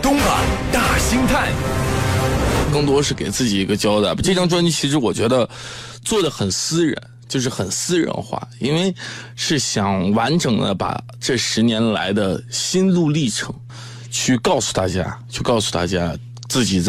东莞大星探， 更多是给自己一个交代。这张专辑其实我觉得做的很私人，就是很私人化，因为是想完整的把这10年来的心路历程去告诉大家自己在